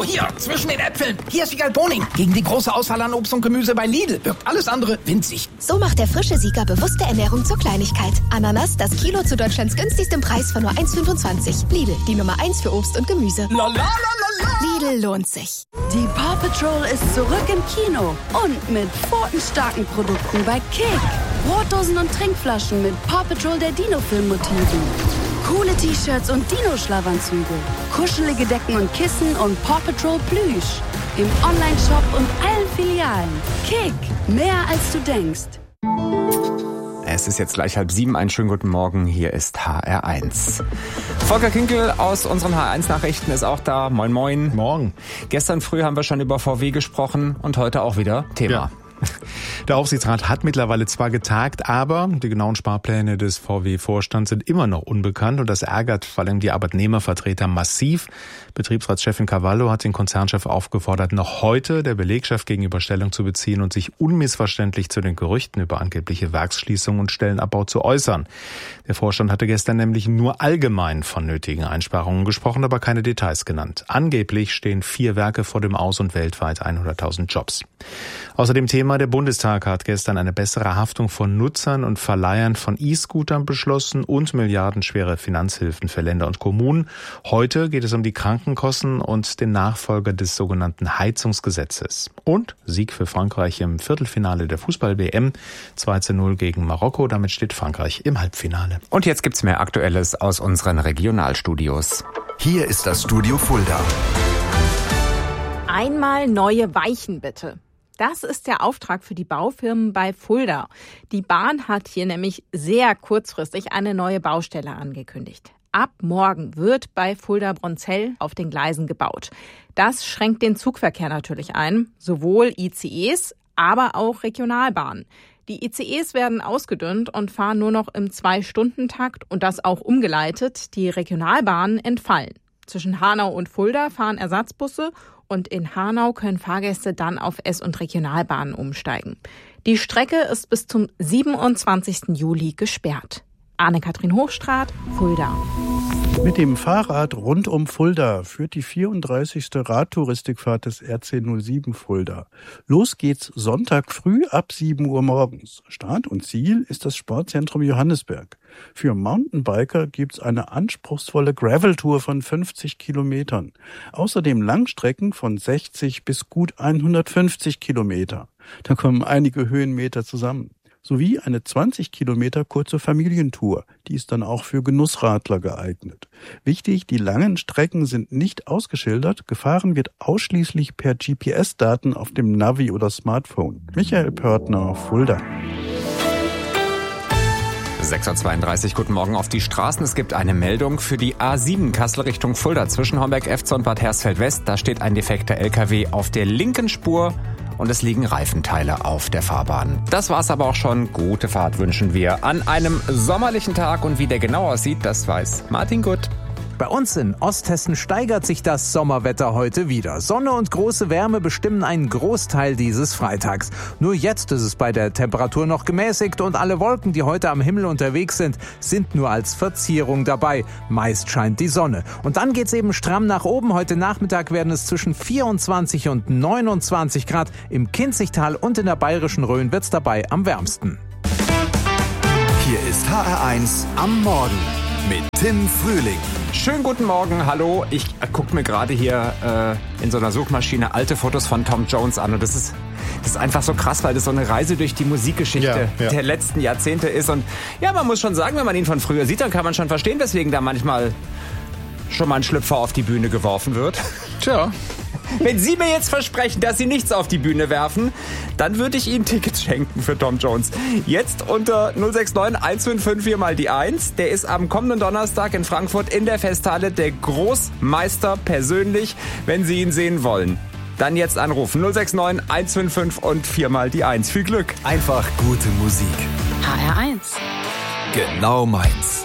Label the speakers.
Speaker 1: hier, zwischen den Äpfeln. Hier ist Wiegald Boning. Gegen die große Auswahl an Obst und Gemüse bei Lidl wirkt alles andere winzig.
Speaker 2: So macht der frische Sieger bewusste Ernährung zur Kleinigkeit. Ananas, das Kilo zu Deutschlands günstigstem Preis von nur 1,25. Lidl, die Nummer 1 für Obst und Gemüse. Lidl lohnt sich.
Speaker 3: Die Paw Patrol ist zurück im Kino und mit pfotenstarken Produkten bei Kick. Brotdosen und Trinkflaschen mit Paw Patrol der Dino-Film-Motiven. Coole T-Shirts und Dino-Schlafanzüge. Kuschelige Decken und Kissen und Paw Patrol Plüsch. Im Onlineshop und allen Filialen. Kick, mehr als du denkst.
Speaker 4: Es ist jetzt gleich 6:30. Einen schönen guten Morgen. Hier ist HR1. Volker Kinkel aus unseren HR1-Nachrichten ist auch da. Moin, moin.
Speaker 5: Morgen.
Speaker 4: Gestern früh haben wir schon über VW gesprochen und heute auch wieder Thema.
Speaker 5: Ja. Der Aufsichtsrat hat mittlerweile zwar getagt, aber die genauen Sparpläne des VW-Vorstands sind immer noch unbekannt und das ärgert vor allem die Arbeitnehmervertreter massiv. Betriebsratschefin Cavallo hat den Konzernchef aufgefordert, noch heute der Belegschaft gegenüber Stellung zu beziehen und sich unmissverständlich zu den Gerüchten über angebliche Werksschließungen und Stellenabbau zu äußern. Der Vorstand hatte gestern nämlich nur allgemein von nötigen Einsparungen gesprochen, aber keine Details genannt. Angeblich stehen 4 Werke vor dem Aus und weltweit 100.000 Jobs. Außerdem Thema: Der Bundestag hat gestern eine bessere Haftung von Nutzern und Verleihern von E-Scootern beschlossen und milliardenschwere Finanzhilfen für Länder und Kommunen. Heute geht es um die Krankenkosten und den Nachfolger des sogenannten Heizungsgesetzes. Und Sieg für Frankreich im Viertelfinale der Fußball-WM. 2:0 gegen Marokko. Damit steht Frankreich im Halbfinale.
Speaker 4: Und jetzt gibt's mehr Aktuelles aus unseren Regionalstudios.
Speaker 6: Hier ist das Studio Fulda.
Speaker 7: Einmal neue Weichen bitte. Das ist der Auftrag für die Baufirmen bei Fulda. Die Bahn hat hier nämlich sehr kurzfristig eine neue Baustelle angekündigt. Ab morgen wird bei Fulda-Bronzell auf den Gleisen gebaut. Das schränkt den Zugverkehr natürlich ein, sowohl ICEs, aber auch Regionalbahnen. Die ICEs werden ausgedünnt und fahren nur noch im 2-Stunden-Takt und das auch umgeleitet. Die Regionalbahnen entfallen. Zwischen Hanau und Fulda fahren Ersatzbusse und in Hanau können Fahrgäste dann auf S- und Regionalbahnen umsteigen. Die Strecke ist bis zum 27. Juli gesperrt. Anne-Kathrin Hochstraat, Fulda.
Speaker 8: Mit dem Fahrrad rund um Fulda führt die 34. Radtouristikfahrt des RC07 Fulda. Los geht's Sonntag früh ab 7 Uhr morgens. Start und Ziel ist das Sportzentrum Johannisberg. Für Mountainbiker gibt's eine anspruchsvolle Graveltour von 50 Kilometern. Außerdem Langstrecken von 60 bis gut 150 Kilometer. Da kommen einige Höhenmeter zusammen. Sowie eine 20 Kilometer kurze Familientour. Die ist dann auch für Genussradler geeignet. Wichtig, die langen Strecken sind nicht ausgeschildert. Gefahren wird ausschließlich per GPS-Daten auf dem Navi oder Smartphone. Michael Pörtner, Fulda.
Speaker 4: 6:32 Uhr, guten Morgen auf die Straßen. Es gibt eine Meldung für die A7 Kassel Richtung Fulda zwischen Homberg-Efze und Bad Hersfeld-West. Da steht ein defekter LKW auf der linken Spur und es liegen Reifenteile auf der Fahrbahn. Das war's aber auch schon. Gute Fahrt wünschen wir an einem sommerlichen Tag und wie der genau aussieht, das weiß Martin Gutt.
Speaker 9: Bei uns in Osthessen steigert sich das Sommerwetter heute wieder. Sonne und große Wärme bestimmen einen Großteil dieses Freitags. Nur jetzt ist es bei der Temperatur noch gemäßigt und alle Wolken, die heute am Himmel unterwegs sind, sind nur als Verzierung dabei. Meist scheint die Sonne. Und dann geht's eben stramm nach oben. Heute Nachmittag werden es zwischen 24 und 29 Grad. Im Kinzigtal und in der Bayerischen Rhön wird's dabei am wärmsten.
Speaker 6: Hier ist HR1 am Morgen mit Tim Frühling.
Speaker 4: Schönen guten Morgen, hallo. Ich gucke mir gerade hier in so einer Suchmaschine alte Fotos von Tom Jones an und das ist einfach so krass, weil das so eine Reise durch die Musikgeschichte der letzten Jahrzehnte ist. Und ja, man muss schon sagen, wenn man ihn von früher sieht, dann kann man schon verstehen, weswegen da manchmal schon mal ein Schlüpfer auf die Bühne geworfen wird.
Speaker 5: Tja.
Speaker 4: Wenn Sie mir jetzt versprechen, dass Sie nichts auf die Bühne werfen, dann würde ich Ihnen Tickets schenken für Tom Jones. Jetzt unter 069 155 4 mal die 1. Der ist am kommenden Donnerstag in Frankfurt in der Festhalle der Großmeister persönlich, wenn Sie ihn sehen wollen. Dann jetzt anrufen 069 155 und 4 mal die 1. Viel Glück.
Speaker 6: Einfach gute Musik.
Speaker 3: HR1.
Speaker 6: Genau meins.